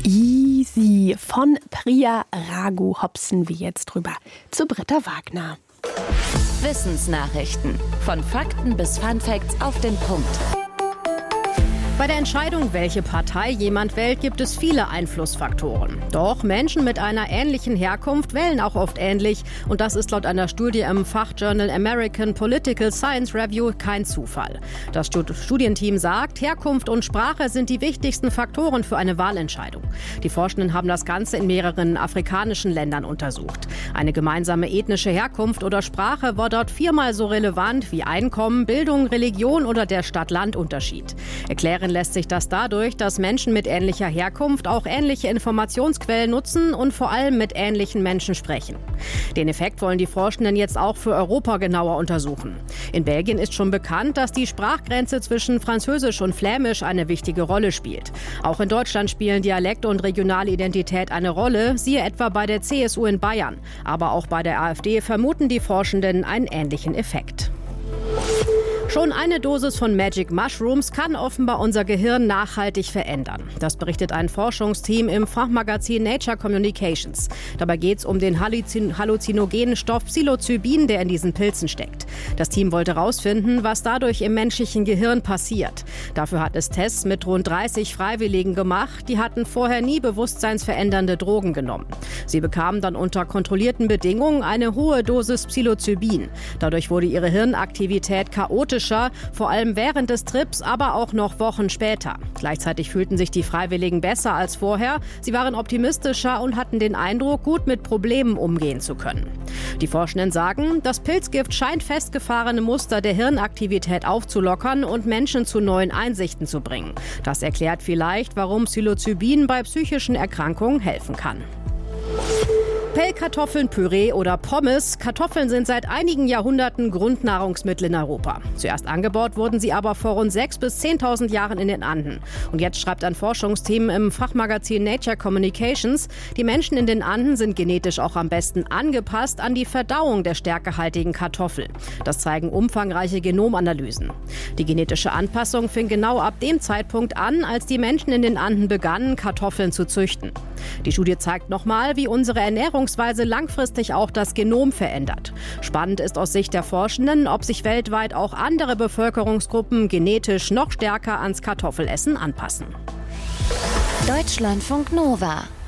Easy. Von Priya Raghu hopsen wir jetzt drüber zu Britta Wagner. Wissensnachrichten. Von Fakten bis Funfacts auf den Punkt. Bei der Entscheidung, welche Partei jemand wählt, gibt es viele Einflussfaktoren. Doch Menschen mit einer ähnlichen Herkunft wählen auch oft ähnlich. Und das ist laut einer Studie im Fachjournal American Political Science Review kein Zufall. Das Studienteam sagt, Herkunft und Sprache sind die wichtigsten Faktoren für eine Wahlentscheidung. Die Forschenden haben das Ganze in mehreren afrikanischen Ländern untersucht. Eine gemeinsame ethnische Herkunft oder Sprache war dort 4-mal so relevant wie Einkommen, Bildung, Religion oder der Stadt-Land-Unterschied. Erklären lässt sich das dadurch, dass Menschen mit ähnlicher Herkunft auch ähnliche Informationsquellen nutzen und vor allem mit ähnlichen Menschen sprechen. Den Effekt wollen die Forschenden jetzt auch für Europa genauer untersuchen. In Belgien ist schon bekannt, dass die Sprachgrenze zwischen Französisch und Flämisch eine wichtige Rolle spielt. Auch in Deutschland spielen Dialekt und regionale Identität eine Rolle, siehe etwa bei der CSU in Bayern. Aber auch bei der AfD vermuten die Forschenden einen ähnlichen Effekt. Schon eine Dosis von Magic Mushrooms kann offenbar unser Gehirn nachhaltig verändern. Das berichtet ein Forschungsteam im Fachmagazin Nature Communications. Dabei geht es um den halluzinogenen Stoff Psilocybin, der in diesen Pilzen steckt. Das Team wollte herausfinden, was dadurch im menschlichen Gehirn passiert. Dafür hat es Tests mit rund 30 Freiwilligen gemacht. Die hatten vorher nie bewusstseinsverändernde Drogen genommen. Sie bekamen dann unter kontrollierten Bedingungen eine hohe Dosis Psilocybin. Dadurch wurde ihre Hirnaktivität chaotisch, vor allem während des Trips, aber auch noch Wochen später. Gleichzeitig fühlten sich die Freiwilligen besser als vorher. Sie waren optimistischer und hatten den Eindruck, gut mit Problemen umgehen zu können. Die Forschenden sagen, das Pilzgift scheint festgefahrene Muster der Hirnaktivität aufzulockern und Menschen zu neuen Einsichten zu bringen. Das erklärt vielleicht, warum Psilocybin bei psychischen Erkrankungen helfen kann. Pellkartoffeln, Püree oder Pommes. Kartoffeln sind seit einigen Jahrhunderten Grundnahrungsmittel in Europa. Zuerst angebaut wurden sie aber vor rund 6.000 bis 10.000 Jahren in den Anden. Und jetzt schreibt ein Forschungsteam im Fachmagazin Nature Communications, die Menschen in den Anden sind genetisch auch am besten angepasst an die Verdauung der stärkehaltigen Kartoffel. Das zeigen umfangreiche Genomanalysen. Die genetische Anpassung fing genau ab dem Zeitpunkt an, als die Menschen in den Anden begannen, Kartoffeln zu züchten. Die Studie zeigt nochmal, wie unsere Ernährungsweise langfristig auch das Genom verändert. Spannend ist aus Sicht der Forschenden, ob sich weltweit auch andere Bevölkerungsgruppen genetisch noch stärker ans Kartoffelessen anpassen. Deutschlandfunk Nova